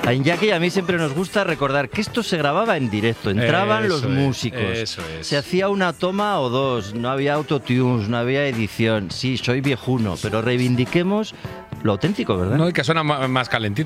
A Iñaki y a mí siempre nos gusta recordar que esto se grababa en directo, entraban los músicos, eso es. se hacía una toma o dos, no había autotunes, no había edición. Sí, soy viejuno, pero reivindiquemos lo auténtico, ¿verdad? No, y que suena más calentito.